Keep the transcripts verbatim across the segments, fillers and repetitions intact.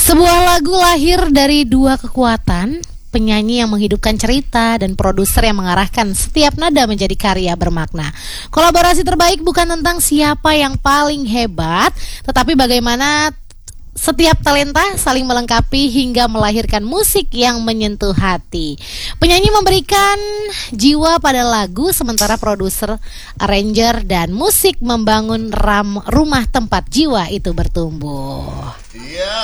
Sebuah lagu lahir dari dua kekuatan, penyanyi yang menghidupkan cerita dan produser yang mengarahkan setiap nada menjadi karya bermakna. Kolaborasi terbaik bukan tentang siapa yang paling hebat, tetapi bagaimana setiap talenta saling melengkapi hingga melahirkan musik yang menyentuh hati. Penyanyi memberikan jiwa pada lagu, sementara produser, arranger, dan musik membangun ram, rumah tempat jiwa itu bertumbuh. Ya,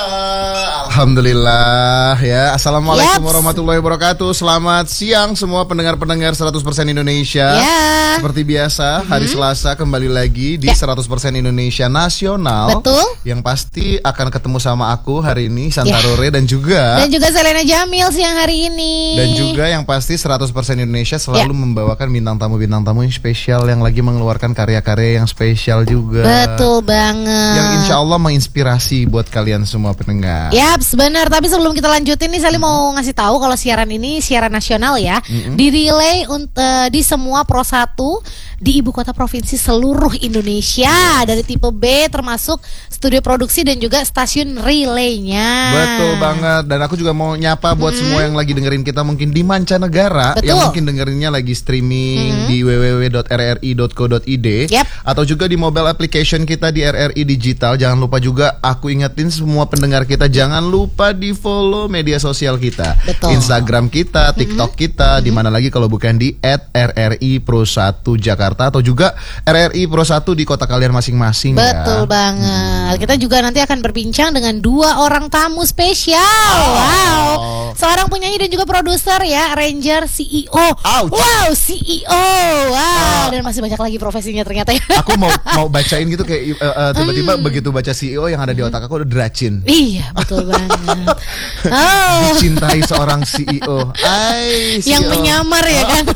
alhamdulillah ya. Assalamualaikum Yaps. warahmatullahi wabarakatuh. Selamat siang semua pendengar-pendengar seratus persen Indonesia. Ya. Seperti biasa, hari mm-hmm. Selasa kembali lagi di ya. seratus persen Indonesia Nasional. Betul. Yang pasti akan ketemu sama aku hari ini, Santarore, ya. dan juga Dan juga Selena Jamil siang hari ini. Dan juga yang pasti seratus persen Indonesia selalu ya. membawakan bintang tamu-bintang tamu yang spesial, yang lagi mengeluarkan karya-karya yang spesial juga. Betul banget. Yang insya Allah menginspirasi buat kalian semua pendengar. Yaps, benar. Tapi sebelum kita lanjutin nih, Sally mau ngasih tahu kalau siaran ini siaran nasional ya, mm-hmm. di-relay uh, di semua Pro satu di ibu kota provinsi seluruh Indonesia, yes. dari tipe B termasuk studio produksi dan juga stasiun relaynya. Betul banget. Dan aku juga mau nyapa buat mm-hmm. semua yang lagi dengerin kita mungkin di mancanegara. Betul. Yang mungkin dengerinnya lagi streaming mm-hmm. di w w w dot r r i dot co dot i d, yep. atau juga di mobile application kita di R R I Digital. Jangan lupa juga aku ingetin semua pendengar kita, jangan lupa di follow media sosial kita. Betul. Instagram kita, TikTok mm-hmm. kita, mm-hmm. di mana lagi kalau bukan di et R R I Pro satu Jakarta, atau juga R R I Pro satu di kota kalian masing-masing. Betul ya. banget. Hmm. Kita juga nanti akan berbincang dengan dua orang tamu spesial. Oh. Wow. Seorang penyanyi dan juga produser ya, arranger, C E O. Ouch. Wow, C E O. Wow. Uh. Dan masih banyak lagi profesinya ternyata ya. Aku mau mau bacain gitu kayak uh, uh, tiba-tiba hmm. begitu baca C E O yang ada di otak aku udah Dracin. Iya, betul banget. Oh. Dicintai seorang C E O. Ay, C E O. Yang menyamar ya kan.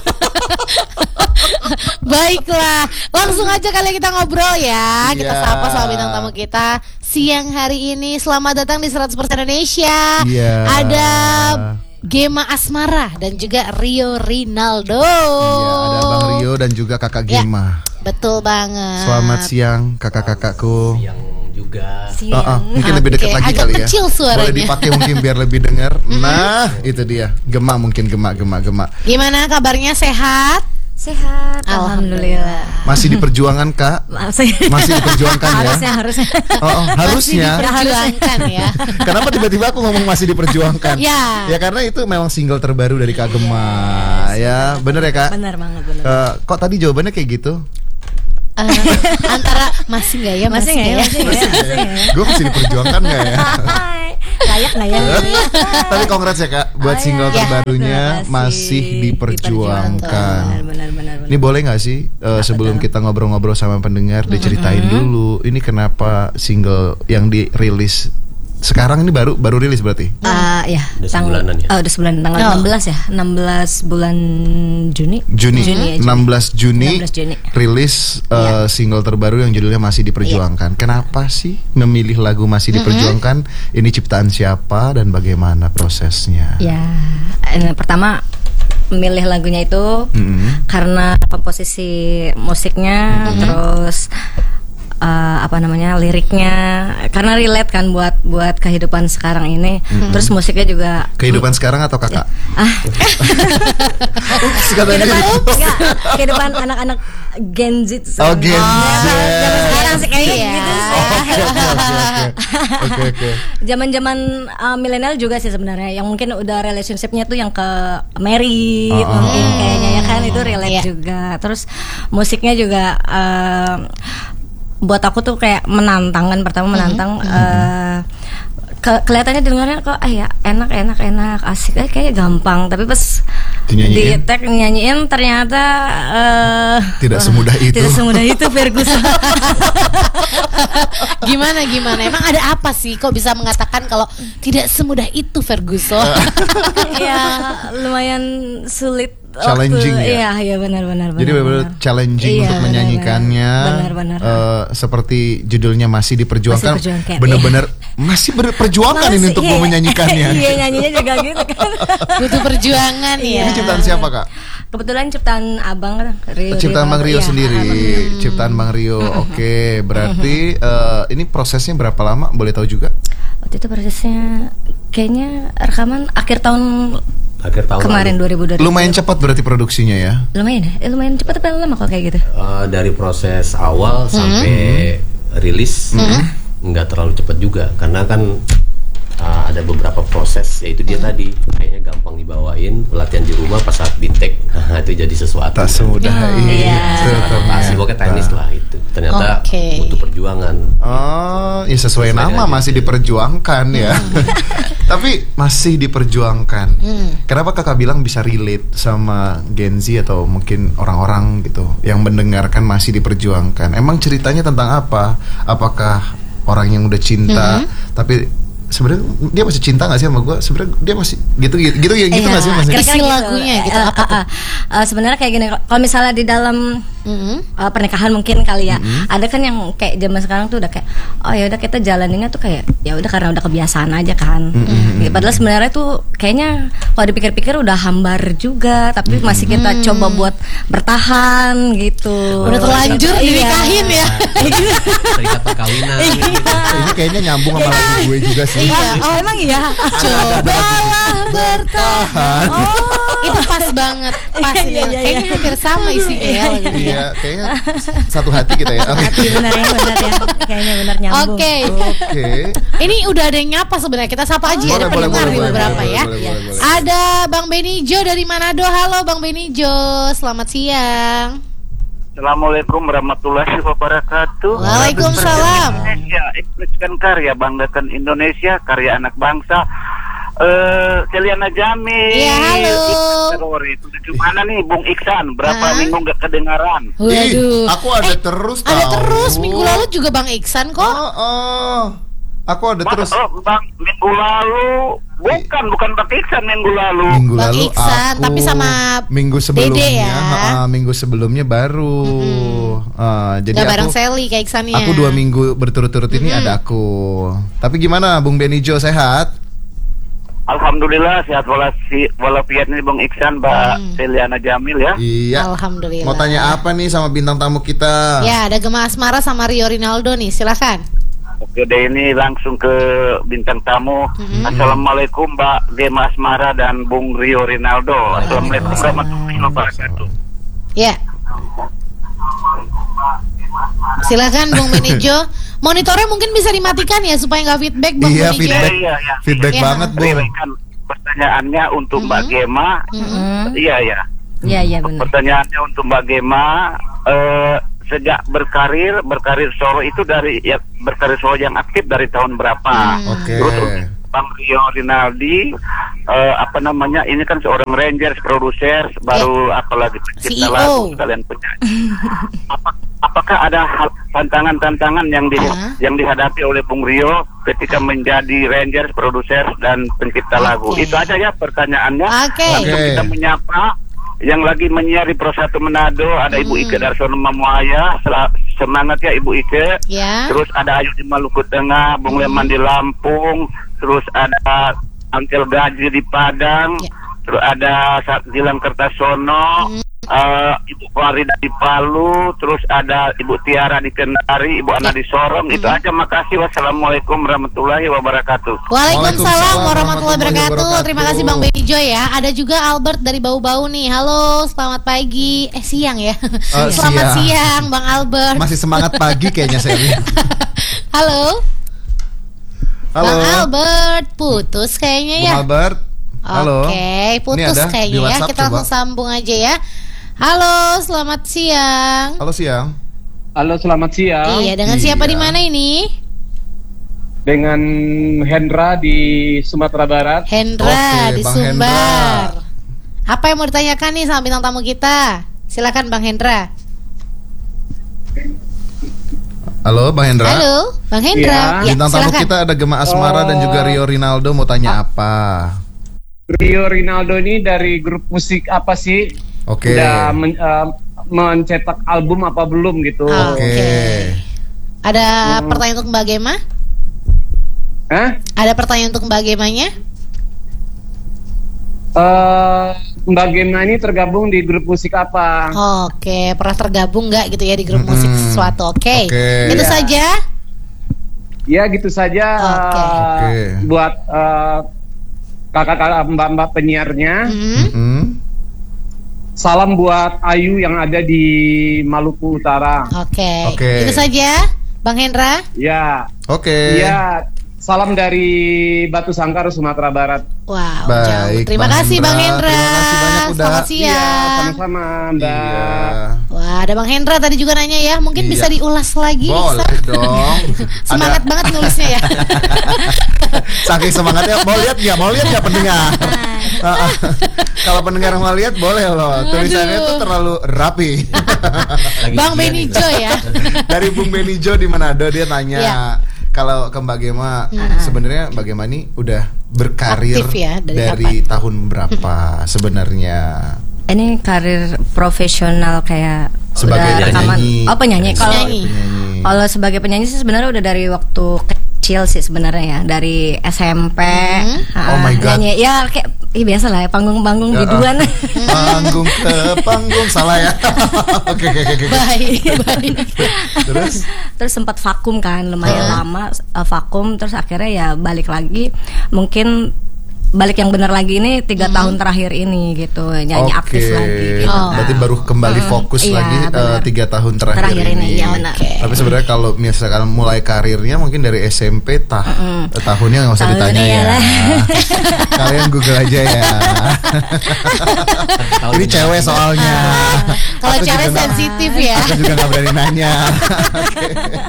Baiklah, langsung aja kali kita ngobrol ya. Kita yeah. sapa sama bintang tamu kita siang hari ini. Selamat datang di seratus persen Indonesia. yeah. Ada Gema Asmara dan juga Rio Rinaldo. Iya, ada Bang Rio dan juga Kakak Gema. Ya, betul banget. Selamat siang kakak-kakakku. Siang juga. Oh, oh, mungkin lebih dekat okay. lagi Agak kali ya. Kecil suaranya. Boleh dipakai mungkin biar lebih dengar. Nah, itu dia. Gema mungkin Gema Gema Gema. Gimana kabarnya, sehat? Sehat, alhamdulillah. Masih diperjuangkan Kak? Masih, Masih diperjuangkan ya? Harusnya, harusnya. Oh, oh harusnya. Masih diperjuangkan ya. Kenapa tiba-tiba aku ngomong masih diperjuangkan? Ya. Ya karena itu memang single terbaru dari Kak Gema. Yes. Ya, bener ya Kak? Bener banget, bener. Uh, kok tadi jawabannya kayak gitu? Uh, antara masih nggak ya, masih nggak ya, masih nggak ya, ya. Gue masih diperjuangkan nggak ya? Layak nggak ya? Tapi congrats ya Kak, buat single ya, terbarunya masih diperjuangkan. Benar, benar, benar. Ini boleh nggak sih uh, sebelum kita ngobrol-ngobrol sama pendengar, diceritain mm-hmm. dulu ini kenapa single yang dirilis sekarang ini baru baru rilis berarti? Uh, ya, udah tang- sebulanan ya. Oh, udah sebulan, tanggal oh. enam belas ya, enam belas bulan Juni. Juni, Juni ya, Juni. enam belas Juni, enam belas Juni. rilis uh, yeah. single terbaru yang judulnya Masih Diperjuangkan. Yeah. Kenapa sih memilih lagu Masih Diperjuangkan? Mm-hmm. Ini ciptaan siapa dan bagaimana prosesnya? Ya, yeah. pertama memilih lagunya itu mm-hmm. karena komposisi musiknya, mm-hmm. terus Uh, apa namanya liriknya, karena relate kan buat buat kehidupan sekarang ini. Mm-hmm. Terus musiknya juga kehidupan mm, sekarang atau kakak? Ah, kehidupan, enggak, kehidupan anak-anak Gen Z. Oh Gen Z. Zaman sekarang sih kayak yeah. gitu sih. Oke oke. Zaman-zaman uh, milenial juga sih sebenarnya, yang mungkin udah relationshipnya tuh yang ke married, oh, mungkin oh. kayaknya ya kan, itu relate yeah. juga. Terus musiknya juga uh, buat aku tuh kayak menantang kan, pertama menantang. Mm-hmm. uh, ke- kelihatannya dengarnya kok ah ya enak enak enak asik, eh, kayaknya gampang, tapi pas di tag nyanyiin ternyata uh, tidak semudah itu. Tidak semudah itu Ferguson. Gimana gimana? Emang ada apa sih kok bisa mengatakan kalau tidak semudah itu Ferguson? Ya lumayan sulit. Challenging waktu, ya. Iya, iya benar-benar. Jadi benar-benar challenging iya, untuk menyanyikannya. Benar-benar. Uh, seperti judulnya Masih Diperjuangkan. Masih diperjuangkan, benar-benar iya. masih berperjuangkan masih, ini untuk iya, mau menyanyikannya. Iya, nyanyinya juga gitu kan. Butuh perjuangan ya. Ini ciptaan siapa Kak? Kebetulan ciptaan Abang kan, Rio. Ciptaan Bang Rio, Rio sendiri. Ya, ciptaan Bang Rio. Oke, okay, berarti uh, ini prosesnya berapa lama? Boleh tahu juga? Waktu itu prosesnya kayaknya rekaman akhir tahun akhir tahun kemarin dua ribu dua puluh. Lumayan cepat berarti produksinya ya? Lumayan ya? Eh, lumayan cepat tapi lama kok kayak gitu? Uh, dari proses awal hmm. sampai rilis hmm. nggak terlalu cepat juga karena kan uh, ada beberapa proses, yaitu dia hmm. tadi kayaknya gampang dibawain, pelatihan di rumah pas saat di take, nah itu jadi sesuatu tak semudah oh, ini masih pokoknya teknis lah itu ternyata okay. butuh perjuangan. Oh ya sesuai, sesuai nama masih itu. Diperjuangkan ya. Tapi masih diperjuangkan. Hmm. Kenapa kakak bilang bisa relate sama Gen Z atau mungkin orang-orang gitu yang mendengarkan masih diperjuangkan? Emang ceritanya tentang apa? Apakah orang yang udah cinta hmm. tapi sebenarnya dia masih cinta nggak sih sama gue? Sebenarnya dia masih gitu gitu gitu ya gitu nggak sih mas? Isi lagunya gitu. Uh, uh, uh, uh, sebenarnya kayak gini, kalau misalnya di dalam mm-hmm. uh, pernikahan mungkin kali ya, mm-hmm. ada kan yang kayak zaman sekarang tuh udah kayak oh ya udah kita jalaninnya tuh kayak ya udah karena udah kebiasaan aja kan. Mm-hmm. Ya, padahal sebenarnya tuh kayaknya kalau dipikir-pikir udah hambar juga, tapi mm-hmm. masih kita mm-hmm. coba buat bertahan gitu. Udah terlanjur dinikahin ya. Terikat perkawinan. Ini kayaknya nyambung sama lagu gue juga sih. Iya. Oh emang iya. Cobalah bertahan. Oh, itu pas banget. Pas iya, iya, iya. Kayaknya hampir sama isinya ya. Iya, kayaknya satu hati kita ya. Satu hati benar ya, benar ya. Kayaknya benar nyambung. Oke. Oke. Ini udah ada yang nyapa sebenarnya. Kita sapa aja ya, ada pendengar nih beberapa ya. Ada Bang Benijo dari Manado. Halo Bang Benijo, selamat siang. Assalamualaikum warahmatullahi wabarakatuh. Waalaikumsalam. Indonesia, ekspresikan karya, banggakan Indonesia, karya anak bangsa. Eh, Celiana Jamil. Iya, halo. Itu di mana nih, Bung Iksan? Berapa Hah? minggu nggak kedengaran? Waduh. Aku ada eh, terus. Ada tahu. terus minggu lalu juga Bang Iksan kok. Oh, oh. Aku ada Mas, terus. Oh, Bang, minggu lalu bukan bukan Bang Iksan minggu lalu. Minggu Bang lalu Iksan, aku, tapi sama minggu sebelumnya, Dede ya. uh, minggu sebelumnya baru. Mm-hmm. Uh, jadi Gak aku bareng Sally kayak Iksannya. Aku dua minggu berturut-turut ini mm-hmm. ada aku. Tapi gimana, Bung Benijo, sehat? Alhamdulillah sehat walafi walafiat nih Bung Iksan, Mbak hmm. Celiana Jamil ya. Iya. Alhamdulillah. Mau tanya apa nih sama bintang tamu kita? Ya, ada Gema Asmara sama Rio Rinaldo nih, silakan. Oke deh, ini langsung ke bintang tamu. Mm-hmm. Assalamualaikum Mbak Gema Asmara dan Bung Rio Rinaldo. Assalamualaikum warahmatullahi wabarakatuh. Ya. Silakan Bung Benijo. Monitornya mungkin bisa dimatikan ya supaya nggak feedback Bang iya, Benijo. Feedback, iya, iya. feedback ya. banget Bung. Pertanyaannya untuk mm-hmm. Mbak Gema. Mm-hmm. Iya ya. Iya iya benar. Pertanyaannya untuk Mbak Gema. Eh, sejak berkarir berkarir solo itu dari ya berkarir solo yang aktif dari tahun berapa? Hmm. Oke. Okay. Terus Bang Rio Rinaldi uh, apa namanya ini kan seorang Rangers produser baru yeah. apalagi pencipta lagu sekalian penyanyi. Apa, apakah ada hal, tantangan-tantangan yang di, uh-huh. yang dihadapi oleh Bung Rio ketika menjadi Rangers produser dan pencipta okay. lagu? Itu aja ya pertanyaannya. Okay. Langsung okay. kita menyapa yang lagi menyiari Pro satu Manado, ada hmm. Ibu Ike Darsono Mamuaya, semangat ya Ibu Ike. Yeah. Terus ada Ayu di Maluku Tengah, Bung hmm. Leman di Lampung, terus ada Angkel Gaji di Padang, yeah. terus ada Gilang Kertasono, hmm. uh, Ibu Farida di Palu, terus ada Ibu Tiara di Kendari, Ibu Ana di Sorong. hmm. Itu aja, makasih. Wassalamualaikum warahmatullahi wabarakatuh. Waalaikumsalam warahmatullahi wabarakatuh. Terima kasih Bang Benijo ya. Ada juga Albert dari Bau-Bau nih. Halo, selamat pagi. Eh siang ya. Uh, selamat siang. siang Bang Albert. Masih semangat pagi kayaknya saya. Halo. Halo. Bang Albert, putus kayaknya ya. Bang Albert. Halo. Oke, okay, putus kayaknya ya. Kita langsung sambung aja ya. Halo, selamat siang. Halo siang. Halo, selamat siang. Iya, dengan iya. siapa di mana ini? Dengan Hendra di Sumatera Barat. Hendra Oke, di Bang Sumbar. Hendra. Apa yang mau ditanyakan nih sama bintang tamu kita? Silakan Bang Hendra. Halo Bang Hendra. Halo Bang Hendra. Ya, bintang ya, tamu kita ada Gema Asmara oh. dan juga Rio Rinaldo, mau tanya apa? Rio Rinaldo ini dari grup musik apa sih? Oke. Okay. Udah men, uh, mencetak album apa belum gitu? Oke. Okay. Okay. Ada hmm. pertanyaan untuk Mbak Gema? Hah? Ada pertanyaan untuk Mbak Gemanya? Uh, Mbak Gema ini tergabung di grup musik apa? Oke, pernah tergabung nggak gitu ya di grup hmm. musik sesuatu? Oke, okay. okay. itu ya. saja. Ya gitu saja okay. uh, okay. buat uh, kakak-kakak mbak-mbak penyiarnya. Mm-hmm. Mm-hmm. Salam buat Ayu yang ada di Maluku Utara. Oke. Okay. Okay. Itu saja, Bang Hendra. Ya. Oke. Okay. Ya. Salam dari Batu Sangkar, Sumatera Barat. Wow, baik, jauh. Terima Bang kasih Hendra. Bang Hendra. Terima kasih banyak udah. Selamat siang. Iya, sama-sama Mbak. Iya. Wah, ada Bang Hendra tadi juga nanya ya. Mungkin Iya. bisa diulas lagi. Boleh Iksan. dong. Semangat Ada- banget nulisnya ya. Saking semangatnya, mau lihat nggak? Mau lihat nggak pendengar? Kalau pendengar mau lihat boleh loh. Tulisannya Aduh. tuh terlalu rapi. Lagi Bang ujian Benny nih. Jo ya. Dari Bung Benny Jo di Manado dia nanya. Iya. Kalau ke Mbak Gema, sebenarnya Mbak Gema ini udah berkarir Aktif ya, dari dari tahun berapa sebenarnya? Ini karir profesional kayak Sebagai udah rekaman. penyanyi. Oh penyanyi. Kalau Penyanyi. Penyanyi. kalau sebagai penyanyi sih sebenarnya udah dari waktu kecil sih sebenarnya ya, dari S M P. ah, Oh my God. Nyanyi ya kayak ih, biasa lah ya, panggung-panggung Ya, biduan. Panggung ke panggung salah ya. Oke oke oke. Baik, baik. Terus Terus sempat vakum kan lumayan Uh-huh. lama uh, vakum, terus akhirnya ya balik lagi, mungkin balik yang benar lagi ini tiga tahun terakhir ini gitu, nyanyi oke. aktif lagi gitu. Oh. Berarti baru kembali fokus Iya, lagi eh, benar. tiga tahun terakhir, Terakhir ini, iya benar. Oke. Tapi sebenarnya kalau misalkan mulai karirnya mungkin dari S M P tah eh, tahunnya nggak usah Tahunnya ditanya ya ya. lah. Kalian Google aja ya. Tahun Ini ini. cewek soalnya. Kalau Aku cewek juga nggak- sensitif ya. Aku juga nggak berani nanya. Oke.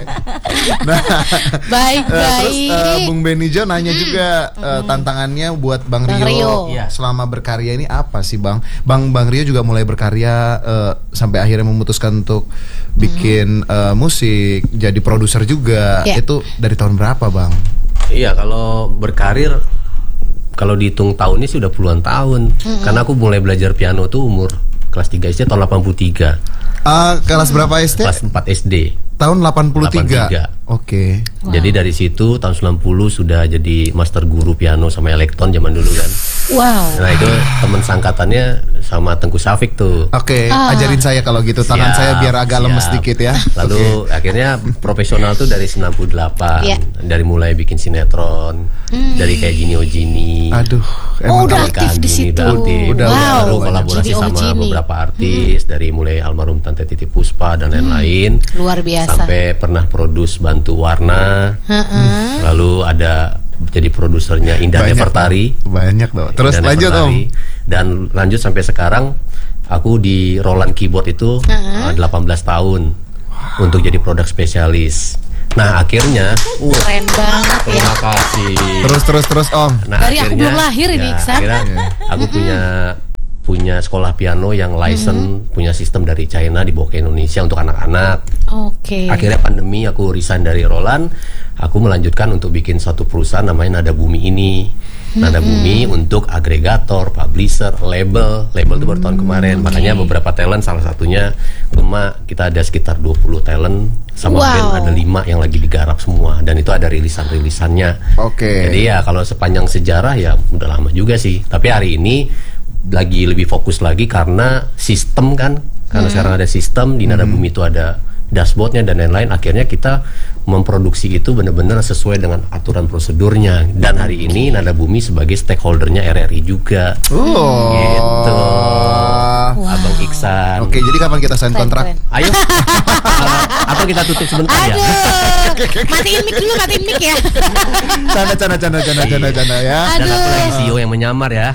Nah, Baik, eh, terus eh, baik. Bung Benny Jo nanya juga eh, tantangannya buat Bang, Bang Rio, Rio. Iya. selama berkarya ini apa sih Bang? Bang Bang Rio juga mulai berkarya eh, sampai akhirnya memutuskan untuk bikin eh, musik, jadi produser juga. Iya. Itu dari tahun berapa Bang? Iya, kalau berkarir kalau dihitung tahunnya sih udah puluhan tahun. Karena aku mulai belajar piano tuh umur kelas tiga S D tahun delapan puluh tiga. Ah, kelas berapa S D? Kelas empat S D. Tahun delapan puluh tiga. delapan puluh tiga. Oke. Jadi dari situ tahun sembilan puluh sudah jadi master guru piano sama elektron zaman dulu kan. Wow. Nah itu teman sangkatannya sama Tengku Safik tuh. Oke, Ah. ajarin saya kalau gitu. Tangan Siap, saya biar agak siap. lemes dikit ya. Lalu akhirnya profesional tuh dari sembilan puluh delapan. Iya. Dari mulai bikin sinetron, dari kayak Gini Oh Gini. Aduh, Oh, emang udah kalau- aktif di Gini situ. udah aktif. Udah, wow. Baru udah. kolaborasi Gini Oh sama Gini. beberapa artis dari mulai almarhum Tante Titi Puspa dan lain-lain. Luar biasa. Sampai pernah produce Bantu Warna. Heeh. Lalu ada jadi produsernya Indah Banyak, Nefertari. Banyak dong. Terus Indah lanjut Om. Nefertari. Dan lanjut sampai sekarang aku di Roland Keyboard itu uh, delapan belas tahun untuk jadi produk spesialis. Nah akhirnya, uh, Keren banget ya. terima kasih. Terus terus terus Om. Nah, Dari aku belum lahir ini, Iksan. akhirnya aku punya punya sekolah piano yang license, punya sistem dari China dibawa ke Indonesia untuk anak-anak. Oke. Akhirnya pandemi aku resign dari Roland, aku melanjutkan untuk bikin satu perusahaan namanya Nada Bumi ini. Nada Bumi untuk agregator, publisher, label. Label itu baru tahun kemarin. Makanya beberapa talent, salah satunya Gema, kita ada sekitar dua puluh talent sama Wow. band ada lima yang lagi digarap semua, dan itu ada rilisan-rilisannya. Oke. Jadi ya kalau sepanjang sejarah ya udah lama juga sih. Tapi hari ini lagi lebih fokus lagi karena sistem kan. Karena sekarang ada sistem di Nada Bumi itu ada dashboardnya dan lain-lain. Akhirnya kita memproduksi itu benar-benar sesuai dengan aturan prosedurnya. Dan hari ini Nada Bumi sebagai stakeholdernya R R I juga. Oh. Gitu. Abang Iksan. Oke, jadi kapan kita sign Keren, kontrak? keren. Ayo. Atau kita tutup sebentar ya. Aduh. Matiin mic dulu, matiin mic ya. Canda canda canda canda canda canda ya. Dan aku Aduh. lagi C E O yang menyamar ya.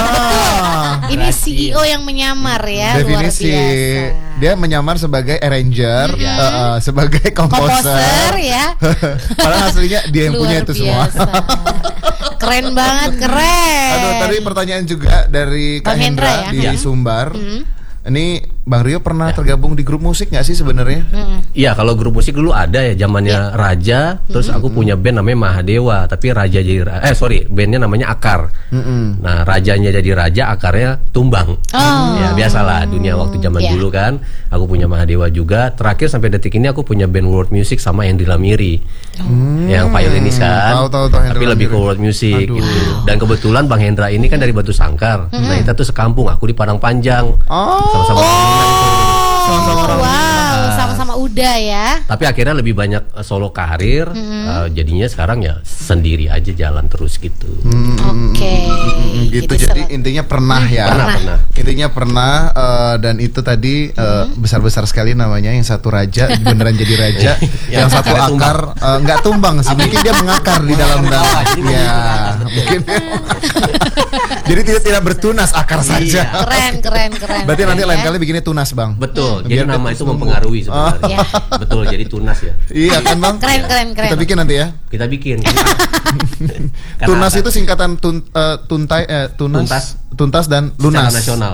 Ah. Ini C E O yang menyamar ya, Definisi luar biasa. dia menyamar sebagai arranger, Iya. eh, eh, sebagai Komposer komposer. ya. Padahal aslinya dia yang punya Luar itu semua. biasa. Keren banget, keren. Aduh, tadi pertanyaan juga dari Kak Bang Hendra Hendra, ya? di Iya. Sumbar. Ini Bang Rio pernah tergabung di grup musik nggak sih sebenarnya? Iya, kalau grup musik dulu ada ya zamannya Raja, terus aku punya band namanya Mahadewa, tapi Raja jadi ra- eh sorry, bandnya namanya Akar. Mm-mm. Nah, rajanya jadi raja, akarnya tumbang. Oh. Ya, biasalah dunia waktu zaman Iya. dulu kan. Aku punya Mahadewa juga. Terakhir sampai detik ini aku punya band world music sama Hendri Lamiri. Yang violinis kan. Tahu, tahu, tahu, Hendri Tapi lebih ke Lamiri. world music Aduh. gitu. Dan kebetulan Bang Hendra ini kan dari Batu Sangkar. Nah, kita tuh sekampung, aku di Padang Panjang. Oh. Sama-sama orang Minang tuh. Sama-sama orang Wow, sama-sama sama Uda ya. Tapi akhirnya lebih banyak uh, solo karir, hmm. uh, jadinya sekarang ya sendiri aja jalan terus gitu. Hmm, Oke. Okay. Hmm, gitu. Jadi, jadi intinya pernah ya. Pernah, pernah. Intinya pernah uh, dan itu tadi uh, hmm. besar-besar sekali namanya, yang satu raja beneran jadi raja, yang satu akar uh, nggak tumbang sih, mungkin dia mengakar di dalam dalam. Ya, mungkin. Jadi tidak tidak bertunas akar saja. Keren, keren, keren. Berarti keren, nanti ya? lain kali bikinnya tunas, Bang. Betul. Hmm. Jadi Biar nama itu mempengaruhi sebenarnya. Oh. Betul, jadi tunas ya. Iya kan, Bang? Keren, keren, keren. Kita bikin nanti ya. Kita bikin. Tunas itu singkatan tun, uh, tuntai eh, tunas, tuntas, tuntas dan lunas. Secara nasional.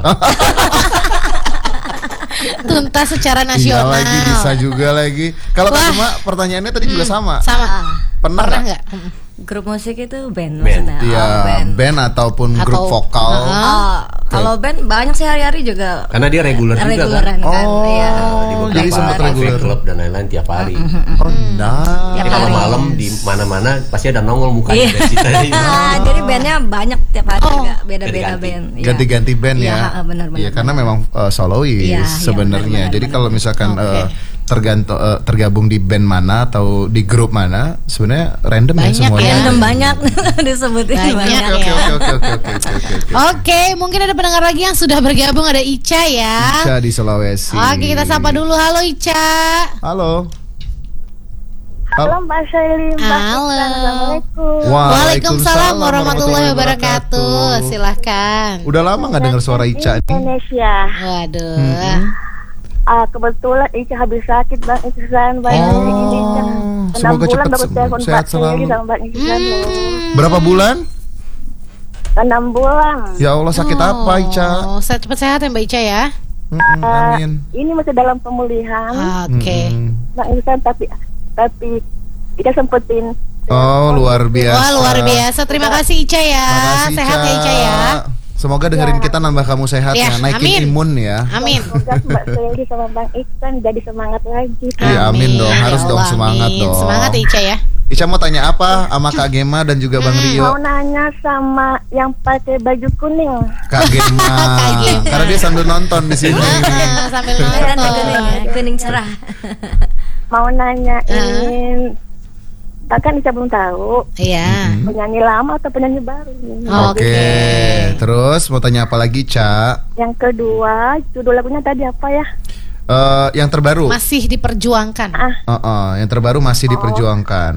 Tuntas secara nasional. Iya lagi, bisa juga lagi. Kalau Kak Cuma pertanyaannya tadi hmm, juga sama. Sama. Pernah nggak? Grup musik itu band, band. Iya, oh, band. band ataupun Atau, grup vokal. Uh, oh, kalau band banyak sih hari-hari juga. Karena dia reguler juga kan. kan. Oh, ya. Di jadi sempat reguler klub dan lain-lain tiap hari. Oh, nah. Jadi kalau malam di mana-mana pasti ada nongol mukanya dari situ. Nah, jadi bandnya banyak tiap hari Oh. juga, beda-beda band. Ganti-ganti band ya. Iya, benar-benar. Iya, karena memang uh, solois ya, sebenarnya. Ya, jadi kalau misalkan okay. uh, tergantung uh, tergabung di band mana atau di grup mana, sebenarnya random banyak ya semuanya. Ya. Random banyak disebutin banyak. banyak. Oke, oke, oke, oke, oke, oke. Oke, mungkin ada pendengar lagi yang sudah bergabung, ada Ica ya. Ica di Sulawesi. Oke, kita sapa dulu. Halo Ica. Halo. Halo Mbak Shelly, Mbak Halo. Assalamualaikum. Waalaikumsalam warahmatullahi wabarakatuh. Silahkan. Udah lama nggak dengar suara Ica nih? Indonesia. Waduh. Mm-hmm. Ah, kebetulan Ica habis sakit Bang Iksan, Bang Oh, ini Ica. semoga bulan cepat baru sembuh, telepon sehat Mbak Shelly selalu. sama Bang Iksan. Hmm. Berapa bulan? enam bulan. Ya Allah, sakit Oh, apa Ica? Sehat cepat sehat ya Mbak Ica ya. Mm-mm, Ah, amin. ini masih dalam pemulihan, Oke. Mm-mm. Bang Iksan, tapi tapi Ica sempetin. Oh, luar biasa. Wah, luar biasa. Terima kasih Ica ya. Makasih, Sehat Ica. ya Ica ya. Semoga dengerin kita nambah kamu sehat Ya, ya, naikin amin. imun ya. Amin. Semoga Mbak Shelly sama Bang Iksan jadi semangat lagi. Iya, amin dong. Harus Ya dong, Allah, semangat amin. dong. Semangat ya Ica ya. Ica mau tanya apa sama Kak Gema dan juga Bang Rio? Mau nanya sama yang pakai baju kuning. Kak Gema. Kak Gema. Karena dia sambil nonton di sini. Ah, sambil Kan nonton. kuning ya, kuning cerah. Mau nanyain, bahkan Ica belum tahu Iya. penyanyi lama atau penyanyi baru. Oh, Oke, terus mau tanya apa lagi, Ca? Yang kedua, judul lagunya tadi apa ya? Eh, yang terbaru. Masih diperjuangkan. Ah, Uh, uh, yang terbaru masih diperjuangkan.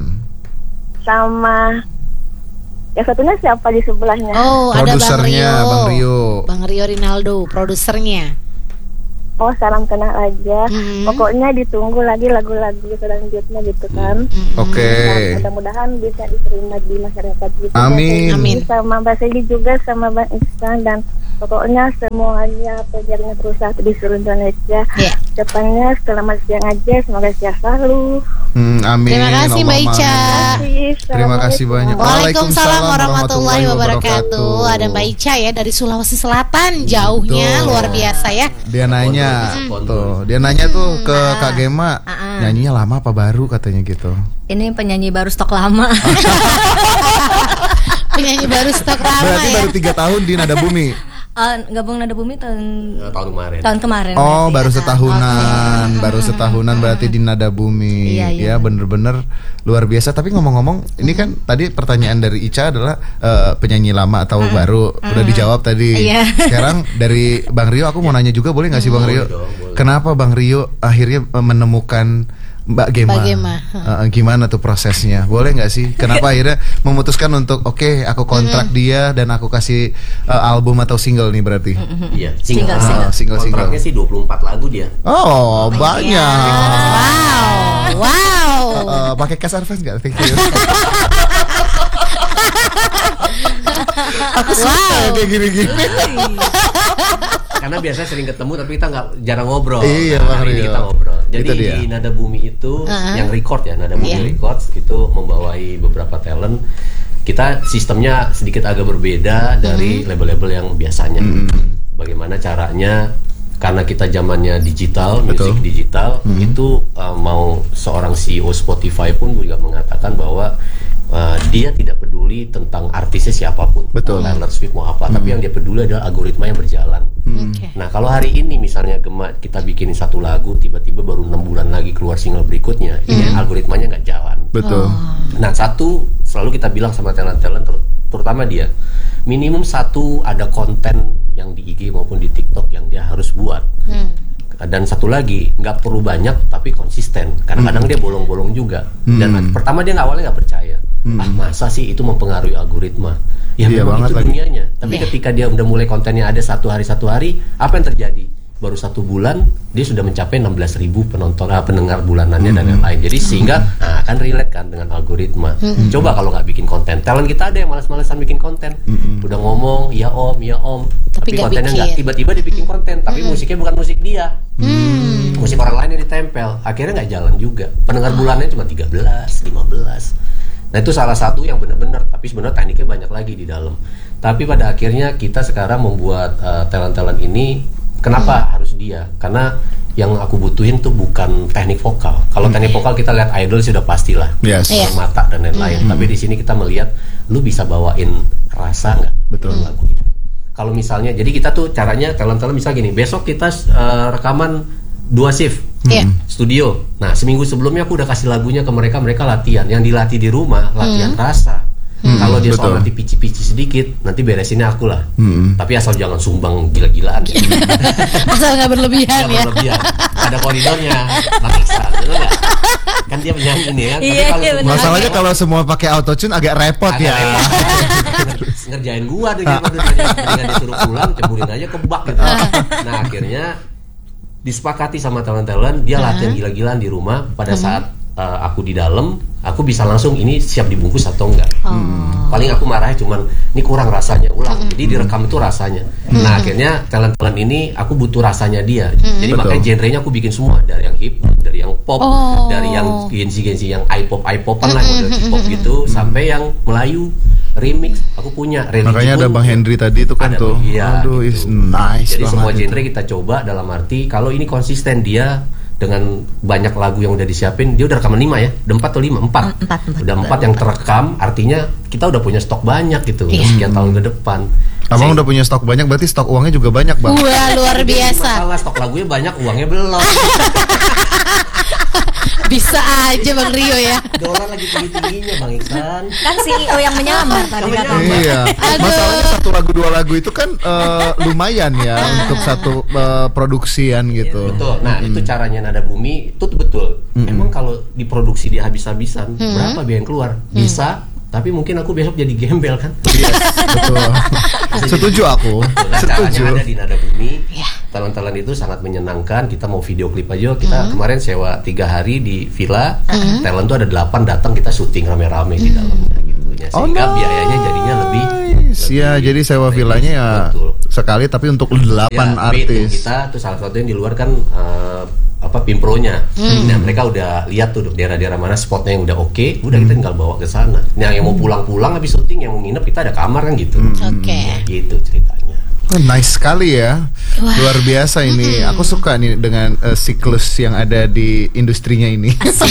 sama yang satunya siapa di sebelahnya? Oh, ada Bang Produsernya Rio. Bang Rio. Bang Rio Rinaldo, produsernya. Oh, salam kenal aja. Hmm. Pokoknya ditunggu lagi lagu-lagu selanjutnya gitu kan. Oke. Nah, mudah-mudahan bisa diterima di masyarakat gitu. Amin. Dan Amin. sama Mbak Seli juga, sama Bang Iksan, dan pokoknya semuanya penjaringan perusahaan di seluruh Indonesia. Ya. Depannya selamat siang aja, semoga sehat selalu. Hmm, amin. Terima kasih Mbak Allahumma Ica. amin. Terima kasih banyak. Waalaikumsalam warahmatullahi wabarakatuh. Ada Mbak Ica ya dari Sulawesi Selatan, jauhnya Betul. luar biasa ya. Dia nanya, Pondok, tuh, dia nanya tuh ke Kak Gema, nyanyinya lama apa baru katanya gitu. Ini penyanyi baru stok lama. Penyanyi baru stok lama Berarti ya. baru tiga tahun di Nada Bumi. Eh, gabung Nada Bumi tahun tahun kemarin. tahun kemarin. Oh, berarti baru ya. setahunan, baru setahunan berarti di Nada Bumi. Iya, iya. Ya, bener-bener luar biasa. Tapi ngomong-ngomong, ini kan tadi pertanyaan dari Ica adalah eh, penyanyi lama atau baru. Udah dijawab tadi. Iya. Sekarang dari Bang Rio, aku mau nanya juga, boleh nggak sih Bang Rio? Boleh dong, boleh. Kenapa Bang Rio akhirnya eh, menemukan Mbak Gema? Mbak Gema. Eh, gimana tuh prosesnya? Boleh nggak sih? Kenapa akhirnya memutuskan untuk oke, aku kontrak dia dan aku kasih eh, album atau single nih berarti? Iya, Single, Ah, single, single. Kontraknya sih dua puluh empat lagu dia. Oh, banyak. Wow. Wow. Uh, pakai cash advance nggak? Thank you. Aku suka Wow. kayak gini-gini. Karena biasanya sering ketemu tapi kita nggak jarang ngobrol. Iya, Nah, Bang hari ini Rio. kita ngobrol. Jadi Itu dia. di Nada Bumi itu Uh-huh. yang record ya, Nada Bumi Iya. Records itu membawai beberapa talent. Kita sistemnya sedikit agak berbeda dari label-label yang biasanya. Bagaimana caranya? Karena kita zamannya digital, Betul. musik digital, itu uh, mau seorang C E O Spotify pun juga mengatakan bahwa uh, dia tidak peduli tentang artisnya siapapun, Betul. Taylor Swift mau apa, tapi yang dia peduli adalah algoritma yang berjalan. Hmm. Okay. Nah kalau hari ini misalnya Gema kita bikinin satu lagu, tiba-tiba baru enam bulan lagi keluar single berikutnya, hmm. ini algoritmanya nggak jalan. Betul. Oh. Nah satu selalu kita bilang sama talent-talent, ter terutama dia, minimum satu ada konten yang di I G maupun di TikTok yang dia harus buat. Hmm. Dan satu lagi, nggak perlu banyak tapi konsisten. Kadang-kadang hmm. dia bolong-bolong juga. Hmm. Dan pertama dia nggak awalnya nggak percaya. Hmm. Ah masa sih itu mempengaruhi algoritma? Ya iya memang itu lagi. Dunianya. Tapi yeah. ketika dia udah mulai kontennya ada satu hari satu hari, apa yang terjadi? Baru satu bulan dia sudah mencapai enam belas ribu penonton, ah, pendengar bulanannya hmm. dan lain-lain. Jadi hmm. sehingga nah, akan relate kan dengan algoritma. Hmm. Coba kalau nggak bikin konten, talent kita ada yang malas-malasan bikin konten. Hmm. Udah ngomong ya om, ya om, tapi, tapi kontennya nggak. Tiba-tiba dibikin konten, tapi hmm. musiknya bukan musik dia. Hmm. Musik orang lain yang ditempel. Akhirnya nggak jalan juga. Pendengar bulannya cuma tiga belas, lima belas. Nah itu salah satu yang benar-benar. Tapi sebenarnya tekniknya banyak lagi di dalam. Tapi pada akhirnya kita sekarang membuat uh, talent-talent ini. Kenapa hmm. harus dia? Karena yang aku butuhin tuh bukan teknik vokal. Kalau hmm. teknik vokal kita lihat idol sudah pastilah, yes. yeah. mata dan lain-lain. Hmm. Tapi di sini kita melihat, lu bisa bawain rasa nggak? Betul hmm. lagu itu. Kalau misalnya, jadi kita tuh caranya talent-talent misal gini. Besok kita uh, rekaman dua shift yeah. studio. Nah seminggu sebelumnya aku udah kasih lagunya ke mereka, mereka latihan. Yang dilatih di rumah latihan hmm. rasa. Hmm, kalau dia betul. Soal nanti pici-pici sedikit, nanti beresinnya aku lah. Hmm. Tapi asal jangan sumbang gila-gilaan. Ya. Asal nggak berlebihan ya. Berlebihan. Ada koridornya. Maksa, betul nggak? Kan dia penyanyi nih kan. Iya, tapi kalau iya, masalahnya kalau semua pakai autotune agak repot agak ya. Repot. Ngerjain gua dengan dengan disuruh pulang, ceburin aja ke bak gitu. Nah akhirnya disepakati sama talent-talent, dia latihan gila-gilaan di rumah pada saat uh, aku di dalam. Aku bisa langsung ini siap dibungkus atau enggak. Hmm. Paling aku marahnya cuman ini kurang rasanya, ulang. Hmm. Jadi direkam itu rasanya. Hmm. Nah akhirnya talent-talent ini aku butuh rasanya dia. Hmm. Jadi betul. Makanya genrenya aku bikin semua, dari yang hip, dari yang pop, oh. dari yang gensi-gensi yang i-pop, i-popan hmm. lah model hip hop gitu, hmm. sampai yang Melayu remix. Aku punya. Makanya ada Bang Henry tadi itu kan tuh. Iya, aduh, gitu. Nice. Jadi semua genre itu. Kita coba dalam arti kalau ini konsisten dia. Dengan banyak lagu yang udah disiapin, dia udah rekaman lima ya, udah empat atau lima, empat, empat, empat udah empat yang terekam, artinya kita udah punya stok banyak gitu, yeah. sekian tahun ke depan. Abang Saya, udah punya stok banyak, berarti stok uangnya juga banyak bang. Wah luar biasa. Masalah stok lagunya banyak, uangnya belum. Bisa aja Bang Rio ya. Dolar lagi tinggi-tingginya Bang Iksan. Kan C E O yang menyamar tadi katanya. Iya. Masalahnya satu lagu dua lagu itu kan uh, lumayan ya untuk satu uh, produksian gitu. Ya, betul. Nah mm-hmm. itu caranya Nada Bumi itu betul. Mm-hmm. Emang kalau diproduksi dia habis-habisan, mm-hmm. berapa biaya yang keluar? Mm-hmm. Bisa. Tapi mungkin aku besok jadi gembel kan? Yes, betul. Setuju aku. Betul. Nah, setuju. Caranya ada di Nada Bumi. Yeah. Talent-talent itu sangat menyenangkan. Kita mau video klip aja. Kita mm. kemarin sewa tiga hari di villa. Mm. Talent tuh ada delapan datang, kita syuting rame-rame mm. di dalamnya gitu. Sehingga oh, biayanya jadinya lebih. Iya, jadi sewa villanya ya betul. Sekali tapi untuk delapan ya, artis. Kita tuh salah satu yang di luar kan. Uh, apa pimpronya, hmm. nah mereka udah lihat tuh daerah-daerah mana spotnya yang udah oke, okay, udah hmm. kita tinggal bawa ke sana. Nah yang mau pulang-pulang habis syuting, yang mau nginep kita ada kamar kan gitu. Hmm. Oke. Okay. Gitu ceritanya. Oh, nice sekali ya, wah. Luar biasa ini. Hmm. Aku suka nih dengan uh, siklus yang ada di industrinya ini.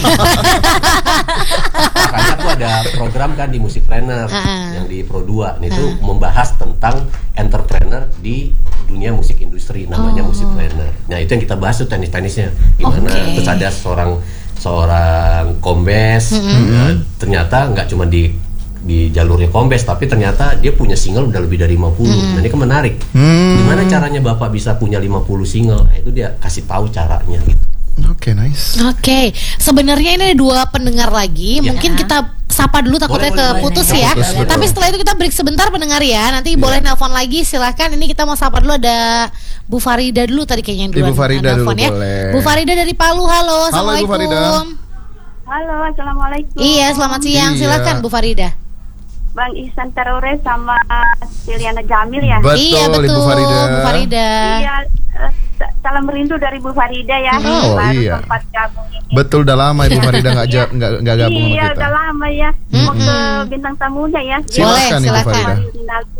Makanya aku ada program kan di Musikpreneur uh-uh. yang di Pro dua, itu uh. membahas tentang entrepreneur di dunia musik industri, namanya oh. Musikpreneur. Nah itu yang kita bahas tuh teknis-teknisnya gimana. Okay. Terus ada seorang seorang kombes, mm-hmm. ya, ternyata nggak cuma di di jalurnya kombes, tapi ternyata dia punya single udah lebih dari lima puluh. Hmm. Nah ini kan menarik. Hmm. Gimana caranya Bapak bisa punya lima puluh single? Nah, itu dia kasih tahu caranya gitu. Oke, okay, nice. Oke, okay. Sebenarnya ini ada dua pendengar lagi. Ya. Mungkin kita sapa dulu takutnya boleh, keputus boleh, ya. Boleh, tapi setelah itu kita break sebentar pendengar ya. Nanti ya. Boleh nelpon lagi silahkan. Ini kita mau sapa dulu, ada Bu Farida dulu tadi kayaknya yang duluan. Ibu Farida dulu ya. Boleh. Bu Farida dari Palu, halo. Assalamualaikum. Halo, Bu Farida. Halo, assalamualaikum. Iya, selamat siang. Iya. Silakan Bu Farida. Bang Ihsan Terore sama Siliana Jamil ya. Betul, iya betul, Ibu Farida. Bu Farida. Iya, uh, salam rindu dari Bu Farida ya. Oh baru iya. sempat gabung ini. Betul, udah lama Ibu Farida nggak ja, nggak nggak gabung iya, sama kita. Iya, udah lama ya. Mm-hmm. Mau ke bintang tamunya ya. Silakan Ibu Farida.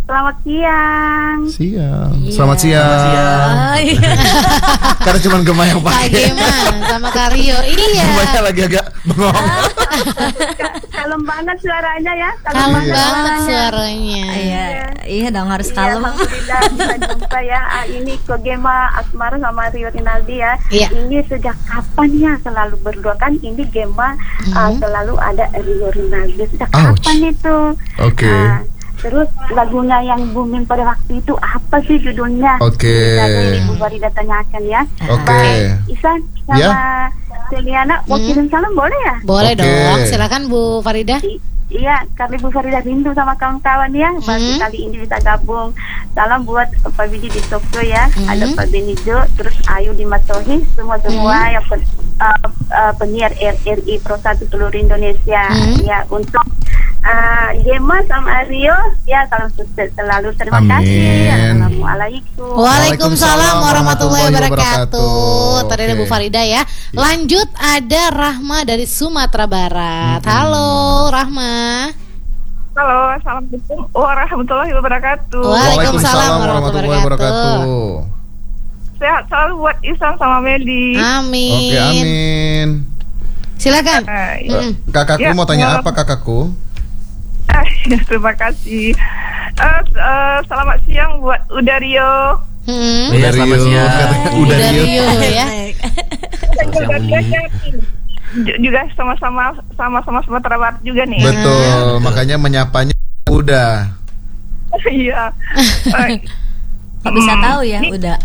Selamat siang. Siang. Iya. Selamat siang. Selamat siang. Karena cuma Gema yang Kak pakai. Gema sama Karyo. Iya. Gemanya lagi agak bengong. Kalem banget suaranya ya. Kalem Iya. banget suaranya. Iya, iya dong harus Iya, kalem. Alhamdulillah bisa jumpa ya. Ah, ini Ko Gema Asmara sama Rio Rinaldi ya. Iya. Ini sejak kapan ya selalu berdua kan? Ini Gema ah, selalu ada Rio Rinaldi. Sejak Ouch. kapan itu? Oke. Ah, terus lagunya yang booming pada waktu itu apa sih judulnya? Oke. Bisa dari Ibu Farida tanyakan ya. Oke. Baik, Isan sama Ya. Seliana mau Hmm. kirim salam boleh ya? Boleh Oke. dong. Silakan Bu Farida. I- Iya, karena Ibu Farida rindu sama kawan-kawan ya. Baru Hmm. kali ini bisa gabung. Salam buat Pak Bidi di Tokyo ya. Hmm. Ada Pak Benijo, terus Ayu di Matohi, semua-semua Hmm. yang pen, uh, uh, penyiar R R I Pro satu seluruh Indonesia. Hmm. Ya, untuk uh, Gema sama Rio, ya salam sukses selalu. Terima Amin. kasih. Assalamualaikum. Waalaikumsalam warahmatullahi wabarakatuh. wabarakatuh. Tadi ada Bu Oke. Farida ya. Lanjut ada Rahma dari Sumatera Barat. Halo Rahma. Halo, assalamualaikum warahmatullahi wabarakatuh. Waalaikumsalam warahmatullahi wabarakatuh. Sehat selalu buat Isan sama Meli. Amin. Oke, amin. Silakan. Eh, Mm-mm. Kakakku Ya, mau tanya mau- apa kakakku? eh, terima kasih. Eh, eh, selamat siang buat Udario. Hmm. Iya, selamat Rio, siang. katanya udah Udah Rio. Rio ya. Juga dia kan j- juga sama-sama sama-sama Sumatera Barat juga nih. Betul, makanya menyapanya udah. Iya. Eh, Kok bisa hmm, tahu ya? ini- Udah.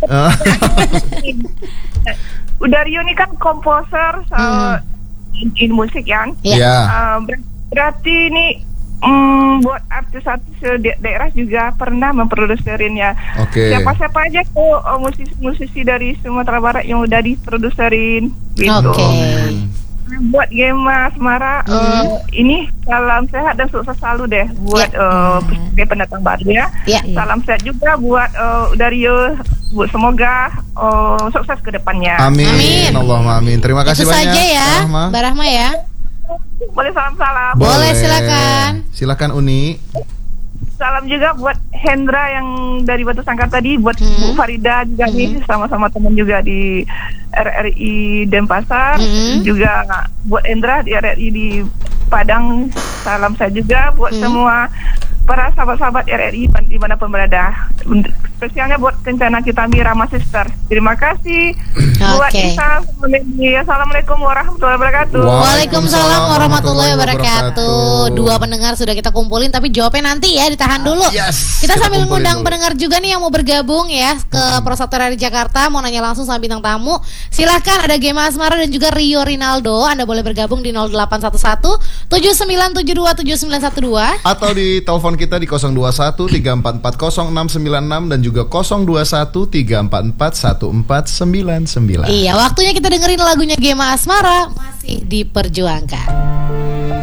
Udario ini kan komposer uh, in, in musik ya. Iya. Ya. Uh, ber- berarti ini mm, buat artis-artis da- daerah juga pernah memproduserin ya. Oke. Siapa-siapa aja tuh uh, musisi-musisi dari Sumatera Barat yang udah diproduserin gitu. Oke. Buat Gema Asmara uh, ini salam sehat dan sukses selalu deh buat uh, sebagai pendatang baru ya. Ya. Salam sehat juga buat uh, Dario, buat semoga uh, sukses ke depannya. Amin. Amin. Allahumma amin. Terima kasih Itu banyak. saja ya, Rahma. Mbak Rahma ya. Boleh salam-salam. Boleh, silakan. Silakan Uni. Salam juga buat Hendra yang dari Batu Sangkar tadi, buat Hmm. Bu Farida juga nih, sama-sama teman juga di R R I Denpasar, Hmm. juga buat Hendra di R R I di Padang. Salam saya juga buat Hmm. semua para sahabat-sahabat R R I di manapun berada. Untuk- Spesialnya buat Kencana kita Mira Sister. Terima kasih buat Oke. Isa. Assalamualaikum warahmatullahi wabarakatuh. Waalaikumsalam warahmatullahi wabarakatuh. Dua pendengar sudah kita kumpulin, tapi jawabnya nanti ya, ditahan dulu. Yes, Kita kita sambil kumpulin ngundang dulu. pendengar juga nih yang mau bergabung ya ke Pro satu R R I Jakarta, mau nanya langsung sama bintang tamu. Silahkan, ada Gema Asmara dan juga Rio Rinaldo. Anda boleh bergabung di nol delapan satu satu tujuh sembilan tujuh dua tujuh sembilan satu dua. Atau di telepon kita di nol dua satu tiga empat empat nol enam sembilan enam dan juga nol dua satu tiga empat empat satu empat sembilan sembilan. Iya, waktunya kita dengerin lagunya Gema Asmara, masih diperjuangkan.